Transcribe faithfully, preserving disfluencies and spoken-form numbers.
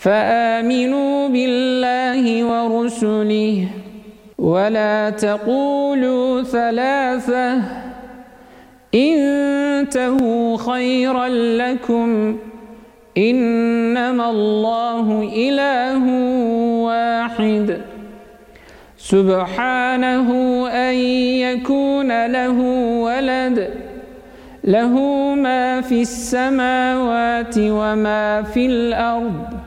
فآمنوا بالله ورسله ولا تقولوا ثلاثة انتهوا خيرا لكم إنما الله إله واحد سبحانه أن يكون له ولد له ما في السماوات وما في الأرض